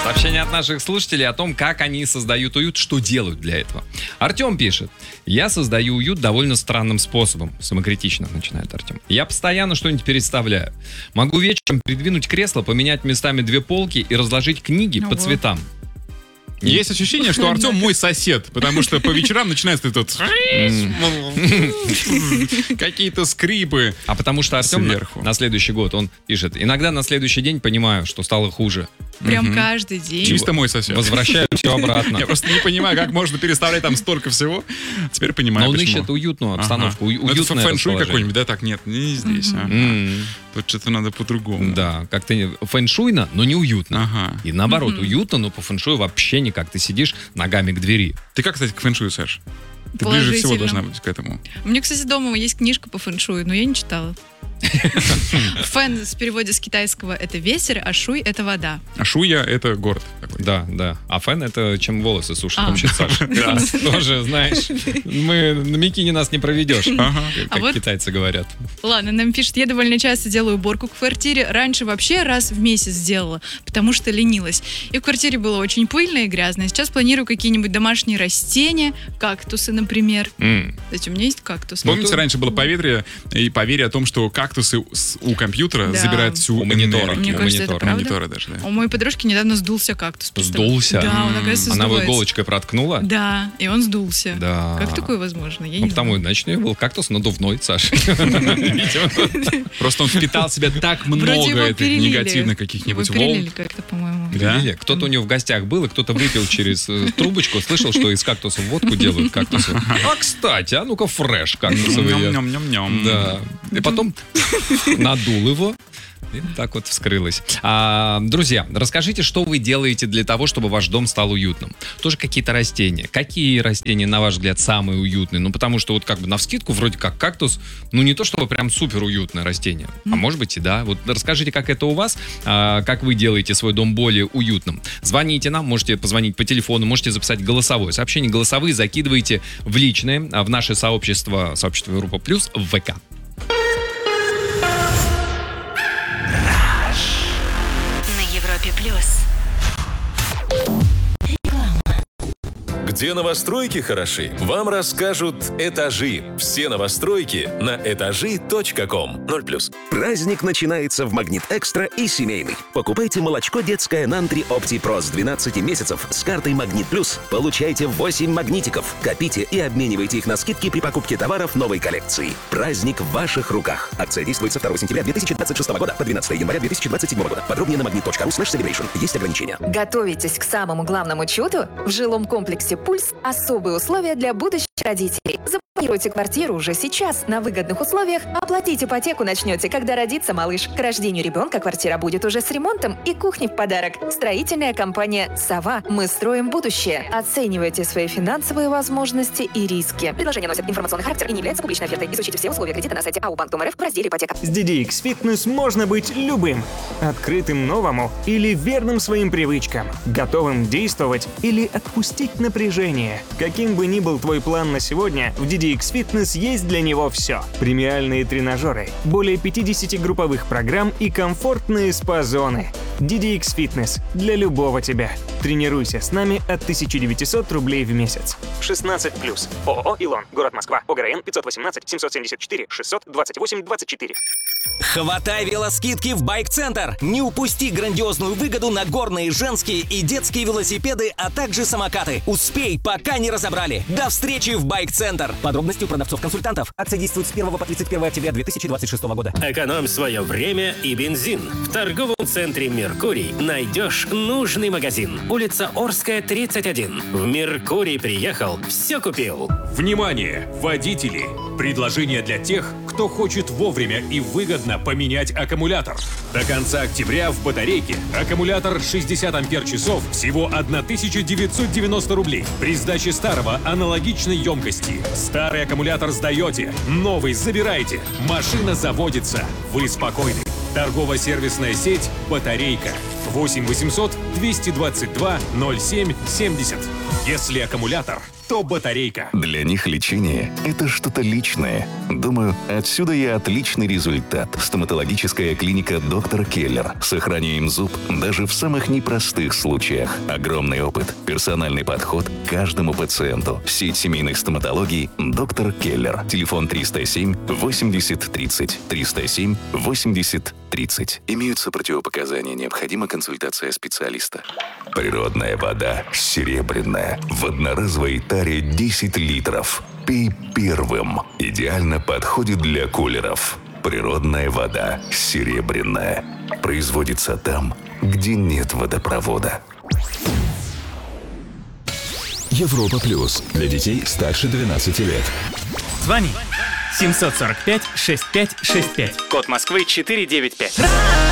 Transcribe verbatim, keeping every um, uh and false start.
Сообщение от наших слушателей о том, как они создают уют, что делают для этого. Артем пишет. Я создаю уют довольно странным способом. Самокритично начинает Артем. Я постоянно что-нибудь переставляю. Могу вечером придвинуть кресло, поменять местами две полки и разложить книги Ого. по цветам. Есть ощущение, что Артем мой сосед, потому что по вечерам начинается этот... Какие-то скрипы. А потому что Артем Сверху. на, на следующий год, он пишет, иногда на следующий день понимаю, что стало хуже. Прям Мгм. каждый день. Чисто мой сосед. Возвращаю все обратно. Я просто не понимаю, как можно переставлять там столько всего. Теперь понимаю, Но он почему. ищет уютную Ага. обстановку, у- Ну, это уютное фэн-шуй расположение. какой-нибудь, да? Так, нет, не здесь. ага. М, Тут что-то надо по-другому. Да, как-то не- фэншуйно, но не уютно. Ага. И наоборот, уютно, но по фэншую вообще никак. Ты сидишь ногами к двери. Ты как, кстати, к фэн-шую, Саш? Ты ближе всего Положительно. должна быть к этому. У меня, кстати, дома есть книжка по фэншую, но я не читала. Фэн в переводе с китайского это ветер, а шуй это вода. А Шуя — это город такой. Да, да. А фэн — это чем волосы сушат А. вообще, Саша. Да, тоже, знаешь, мы на Микине нас не проведешь, Ага. как А вот- китайцы говорят. Ладно, нам пишет, я довольно часто делаю уборку в квартире. Раньше вообще раз в месяц делала, потому что ленилась. И в квартире было очень пыльно и грязно. Сейчас планирую какие-нибудь домашние растения, кактусы, например. М. Кстати, у меня есть кактус. Помните, раньше было поверье и поверье о том, что кактусы с- у компьютера Да. забирают всю У монитора. энергию. Мне у кажется, это монитора. правда. Монитора даже, да. У моей подружки недавно сдулся кактус. представляешь? Сдулся? Да, он, оказывается, Она его сдувается. иголочкой проткнула? Да, и он сдулся. Да. Как такое возможно? Я Ну, не потому, знаю. значит, у нее был кактус надувной, Саша. Видимо. Просто он впитал в себя так Вроде много его этих перелили. негативных каких-нибудь Его перелили волн. как-то, по-моему. Да? Или кто-то у него в гостях был, и кто-то выпил через э, трубочку, слышал, что из кактусов водку делают кактусы. А, кстати, а ну-ка фреш кактусовый. Ням-ням-ням-ням. Да. И потом надул его. И так вот вскрылось. А, друзья, расскажите, что вы делаете для того, чтобы ваш дом стал уютным. Тоже какие-то растения. Какие растения, на ваш взгляд, самые уютные? Ну, потому что вот как бы навскидку вроде как кактус, ну, не то чтобы прям супер уютное растение. А может быть и да. Вот расскажите, как это у вас, а, как вы делаете свой дом более уютным. Звоните нам, можете позвонить по телефону, можете записать голосовое сообщение. Голосовые закидывайте в личные, а, в наше сообщество, сообщество Европа Плюс в ВК. На Европе плюс. Где новостройки хороши, вам расскажут «Этажи». Все новостройки на этажи точка ком. ноль плюс. Праздник начинается в Магнит Экстра и семейный. Покупайте молочко детское Нантри Опти Про с двенадцати месяцев с картой Магнит Плюс. Получайте восемь магнитиков. Копите и обменивайте их на скидки при покупке товаров новой коллекции. Праздник в ваших руках. Акция действует со второго сентября две тысячи двадцать шестого года по двенадцатого января две тысячи двадцать седьмого года. Подробнее на магнит точка ру слэш селебрейшн. Есть ограничения. Готовитесь к самому главному чуду? В жилом комплексе «Пульс» особые условия для будущих родителей. Запланируйте квартиру уже сейчас на выгодных условиях. Оплатить ипотеку начнете, когда родится малыш. К рождению ребенка квартира будет уже с ремонтом и кухней в подарок. Строительная компания «Сова». Мы строим будущее. Оценивайте свои финансовые возможности и риски. Предложение носит информационный характер и не является публичной офертой. Изучите все условия кредита на сайте эй о банк точка эр эф в разделе «Ипотека». С ди ди икс Fitness можно быть любым. Открытым новому или верным своим привычкам. Готовым действовать или отпустить напряжение. Каким бы ни был твой план на сегодня, в ди ди икс Fitness есть для него все. Премиальные тренажеры, более пятьдесят групповых программ и комфортные спа-зоны. ди ди икс Fitness для любого тебя. Тренируйся с нами от тысяча девятьсот рублей в месяц. шестнадцать плюс. ООО «Илон». Город Москва. ОГРН пятьсот восемнадцать семьсот семьдесят четыре шестьсот двадцать восемь двадцать четыре. Хватай велоскидки в Байк-центр. Не упусти грандиозную выгоду на горные, женские и детские велосипеды, а также самокаты. Успей, пока не разобрали. До встречи в Байк-центр. Подробности у продавцов-консультантов. Акция действует с первого по тридцать первое октября две тысячи двадцать шестого года. Экономь свое время и бензин. В торговом центре «Меркурий» найдешь нужный магазин. Улица Орская, тридцать один. В «Меркурий» приехал, все купил. Внимание, водители! Предложение для тех, кто хочет вовремя и выгодно поменять аккумулятор. До конца октября в батарейке аккумулятор шестьдесят ампер-часов всего тысяча девятьсот девяносто рублей. При сдаче старого аналогичной емкости. Старый аккумулятор сдаете, новый забираете. Машина заводится. Вы спокойны. Торгово-сервисная сеть «Батарейка». восемь восемьсот двести двадцать два ноль семь семьдесят. Если аккумулятор, то батарейка. Для них лечение – это что-то личное. Думаю, отсюда и отличный результат. Стоматологическая клиника «Доктор Келлер». Сохраняем зуб даже в самых непростых случаях. Огромный опыт, персональный подход к каждому пациенту. Сеть семейных стоматологий «Доктор Келлер». Телефон триста семь восемьдесят тридцать. триста семь восемьдесят тридцать. Имеются противопоказания. Необходима консультация специалиста. Природная вода серебряная. В одноразовой таре десять литров. Пей первым. Идеально подходит для кулеров. Природная вода серебряная. Производится там, где нет водопровода. Европа Плюс. Для детей старше двенадцати лет. Звони. семь сорок пять шестьдесят пять шестьдесят пять. Код Москвы четыре девять пять.